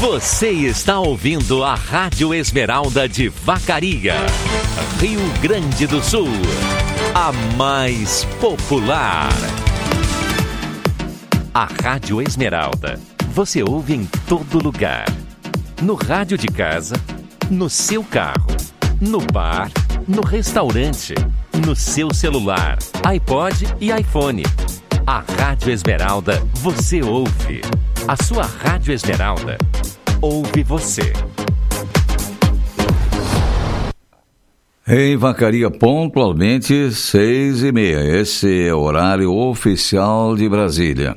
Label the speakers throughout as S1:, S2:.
S1: Você está ouvindo a Rádio Esmeralda de Vacaria, Rio Grande do Sul, a mais popular. A Rádio Esmeralda você ouve em todo lugar. No rádio de casa, no seu carro, no bar, no restaurante, no seu celular, iPod e iPhone. A Rádio Esmeralda você ouve. A sua Rádio Esmeralda ouve você.
S2: Em Vacaria, pontualmente 6h30. Esse é o horário oficial de Brasília.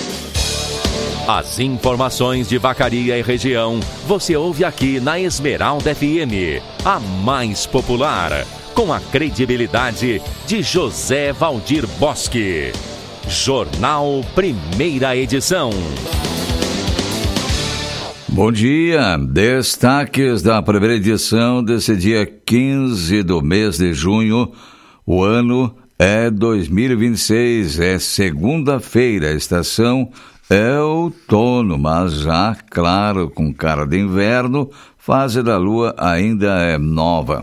S1: As informações de Vacaria e região você ouve aqui na Esmeralda FM, a mais popular, com a credibilidade de José Valdir Bosque. Jornal Primeira Edição.
S2: Bom dia, destaques da primeira edição desse dia 15 do mês de junho. O ano é 2026, é segunda-feira, a estação é outono, mas já, claro, com cara de inverno, fase da lua ainda é nova.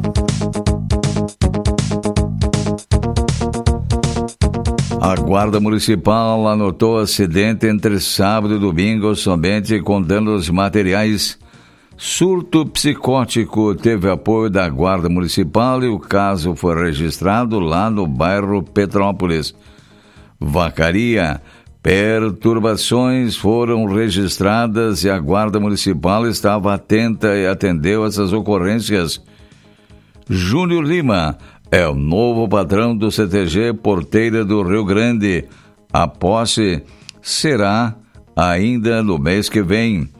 S2: A Guarda Municipal anotou acidente entre sábado e domingo, somente com danos materiais. Surto psicótico teve apoio da Guarda Municipal e o caso foi registrado lá no bairro Petrópolis. Vacaria, perturbações foram registradas e a Guarda Municipal estava atenta e atendeu essas ocorrências. Júnior Lima é o novo patrão do CTG Porteira do Rio Grande. A posse será ainda no mês que vem.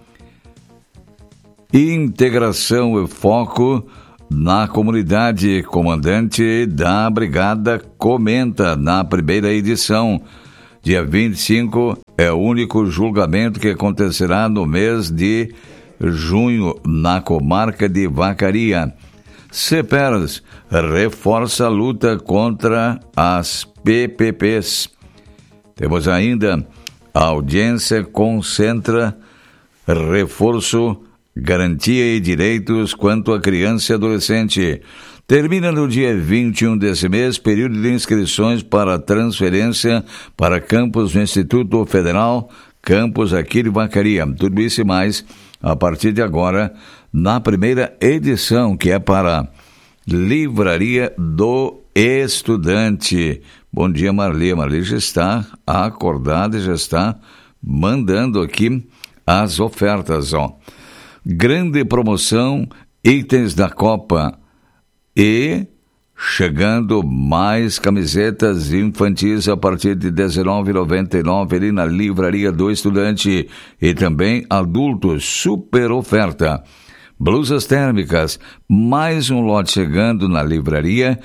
S2: Integração e foco na comunidade. Comandante da Brigada comenta na primeira edição. Dia 25 é o único julgamento que acontecerá no mês de junho na comarca de Vacaria. CEPERS reforça a luta contra as PPPs. Temos ainda a audiência concentra reforço, garantia e direitos quanto à criança e adolescente. Termina no dia 21 desse mês, período de inscrições para transferência para campus do Instituto Federal, campus aqui de Vacaria. Tudo isso e mais a partir de agora, na primeira edição, que é para Livraria do Estudante. Bom dia, Marli. Marli já está acordada e já está mandando aqui as ofertas. Grande promoção, itens da Copa e chegando mais camisetas infantis a partir de R$19,99 ali na Livraria do Estudante e também adultos, super oferta. Blusas térmicas, mais um lote chegando na livraria,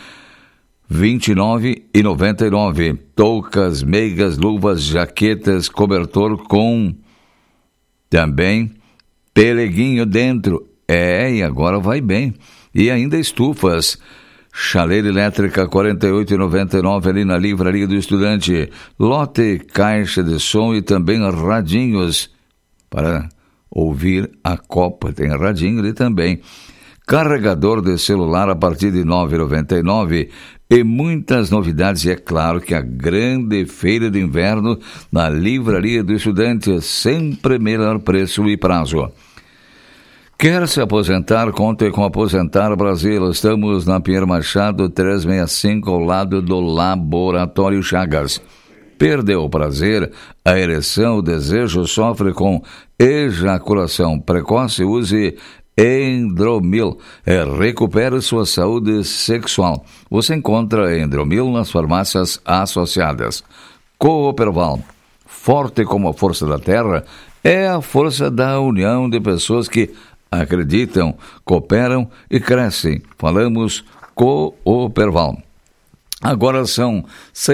S2: R$29,99. Toucas, meias, luvas, jaquetas, cobertor com também peleguinho dentro. E agora vai bem. E ainda estufas. Chaleira elétrica, R$48,99 ali na Livraria do Estudante. Lote, caixa de som e também radinhos para ouvir a Copa. Tem radinho ali também. Carregador de celular a partir de R$9,99 e muitas novidades. E é claro que a grande feira de inverno na Livraria do Estudante, sempre melhor preço e prazo. Quer se aposentar? Conte com Aposentar Brasil. Estamos na Pinheiro Machado 365, ao lado do Laboratório Chagas. Perdeu o prazer, a ereção, o desejo, sofre com ejaculação precoce? Use Endromil. Recupere sua saúde sexual. Você encontra Endromil nas farmácias associadas. Cooperval, forte como a força da terra, é a força da união de pessoas que acreditam, cooperam e crescem. Falamos Cooperval. Agora são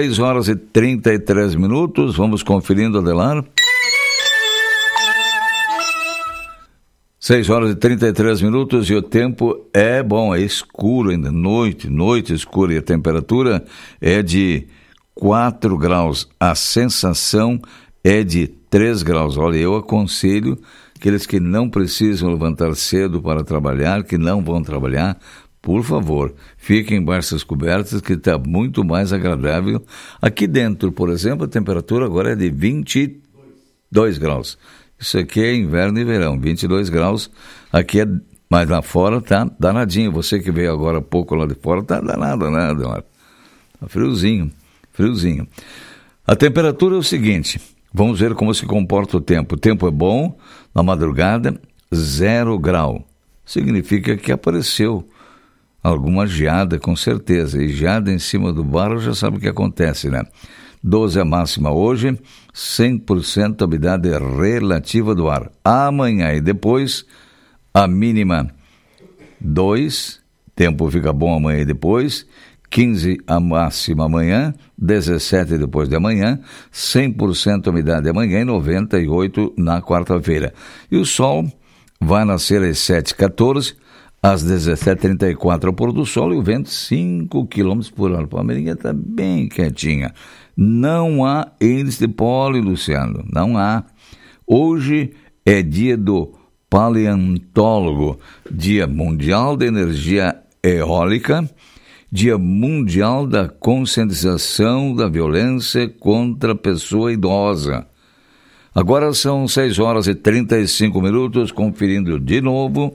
S2: 6h33. Vamos conferindo, Adelar. 6h33 e o tempo é bom, é escuro ainda, noite escura, e a temperatura é de 4 graus. A sensação é de 3 graus. Olha, eu aconselho aqueles que não precisam levantar cedo para trabalhar, que não vão trabalhar, por favor, fiquem embaixo das cobertas, que está muito mais agradável. Aqui dentro, por exemplo, a temperatura agora é de 22 graus. Isso aqui é inverno e verão, 22 graus. Aqui é, mas lá fora tá danadinho. Você que veio agora há pouco lá de fora, tá danado, né, Eduardo? Tá friozinho. A temperatura é o seguinte, vamos ver como se comporta o tempo. O tempo é bom, na madrugada, 0 grau. Significa que apareceu alguma geada, com certeza. E geada em cima do barro já sabe o que acontece, né? 12 a máxima hoje, 100% a umidade relativa do ar. Amanhã e depois, a mínima 2, tempo fica bom amanhã e depois, 15 a máxima amanhã, 17 depois de amanhã, 100% a umidade amanhã e 98 na quarta-feira. E o sol vai nascer às 7h14, às 17h34 ao pôr do sol, e o vento 5 km por hora. A Palmeirinha está bem quietinha. Não há índice de pólen, Luciano, não há. Hoje é dia do paleontólogo, dia mundial da energia eólica, dia mundial da conscientização da violência contra a pessoa idosa. Agora são 6h35, conferindo de novo.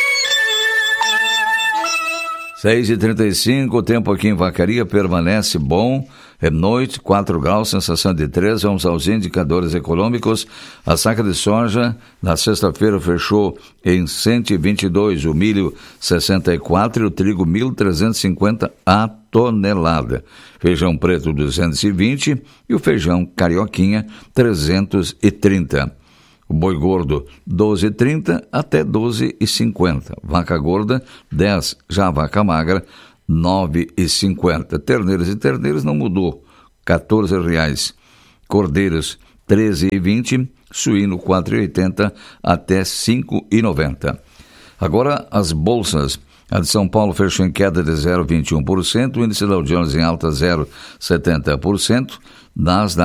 S2: 6h35, o tempo aqui em Vacaria permanece bom. É noite, 4 graus, sensação de 3. Vamos aos indicadores econômicos. A saca de soja na sexta-feira fechou em 122, o milho 64 e o trigo 1.350 a tonelada. Feijão preto 220 e o feijão carioquinha 330. O boi gordo 12,30 até 12,50. Vaca gorda 10, já a vaca magra 9,50. Terneiras e terneiros não mudou, R$14. Cordeiros 13,20, suíno 4,80 até 5,90. Agora as bolsas. A de São Paulo fechou em queda de 0,21%, o índice Dow Jones em alta 0,70%, Nasdaq